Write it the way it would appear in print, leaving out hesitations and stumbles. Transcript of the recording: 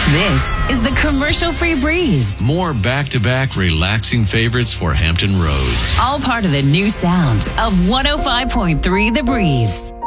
This is the commercial-free Breeze. More back-to-back relaxing favorites for Hampton Roads. All part of the new sound of 105.3 The Breeze.